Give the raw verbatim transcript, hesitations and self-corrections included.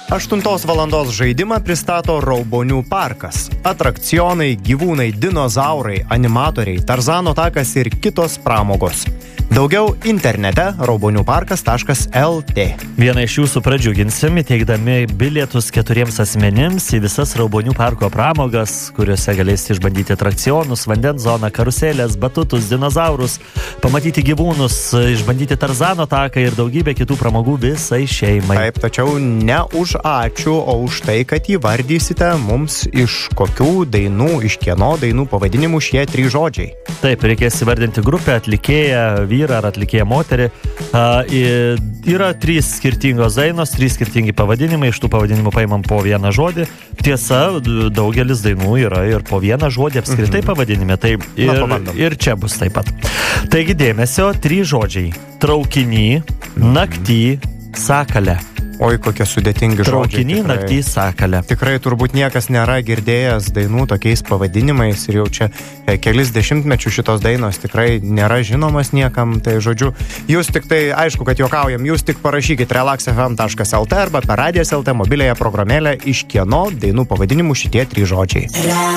aštuntos valandos žaidimą pristato Raubonių parkas. Atrakcionai, gyvūnai, dinozaurai, animatoriai, Tarzano takas ir kitos pramogos. Daugiau internete raubonių parkas taškas el tė. Vieną iš jūsų pradžiuginsim, įteikdami bilietus keturiems asmenims į visas Raubonių parko pramogas, kuriuose galėsite išbandyti atrakcionus, vandens zoną, karuselės, batutus, dinozaurus, pamatyti gyvūnus, išbandyti Tarzano taką ir daugybę kitų pramogų visai šeimai. Taip, tačiau ne už ačiū, o už tai, kad įvardysite mums iš kokių dainų, iš kieno dainų pavadinimų šie trys žodžiai. Taip, reikės įvardinti grupę, atlikėją, vyrą ar atlikėją moterį. Uh, yra trys skirtingos dainos, trys skirtingi pavadinimai, iš tų pavadinimų paimam po vieną žodį. Tiesa, daugelis dainų yra ir po vieną žodį apskritai mm-hmm. pavadinime. Tai ir, Na, ir čia bus taip pat. Taigi dėmesio, trys žodžiai. Traukiny, naktį, sakale. Oi, kokie sudėtingi žodžiai. Traukiny, naktį, sakale. Tikrai turbūt niekas nėra girdėjęs dainų tokiais pavadinimais ir jau čia kelis dešimtmečių šitos dainos tikrai nėra žinomas niekam. Tai žodžiu, jūs tik tai, aišku, kad juokaujam, jūs tik parašykit relax f m taškas el tė arba per radijas taškas el tė mobiliąją programėlę, iš kieno dainų pavadinimų šitie trys žodžiai.